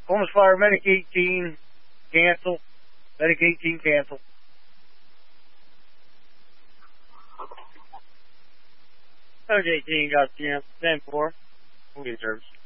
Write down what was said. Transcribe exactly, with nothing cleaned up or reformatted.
Columbus Fire Medic eighteen, cancel. Medic eighteen, cancel. Medic eighteen got cancel. ten four. We'll get service.